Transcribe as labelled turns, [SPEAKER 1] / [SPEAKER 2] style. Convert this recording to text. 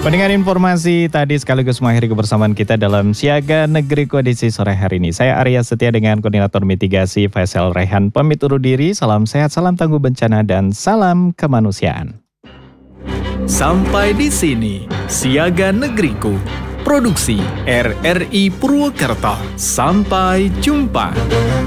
[SPEAKER 1] Pendengar informasi tadi sekaligus mengakhiri kebersamaan kita dalam Siaga Negeriku edisi sore hari ini. Saya Arya Setia dengan Koordinator Mitigasi Faisal Rehan pamit undur diri. Salam sehat, salam tangguh bencana, dan salam kemanusiaan.
[SPEAKER 2] Sampai di sini Siaga Negeriku, produksi RRI Purwokerto. Sampai jumpa.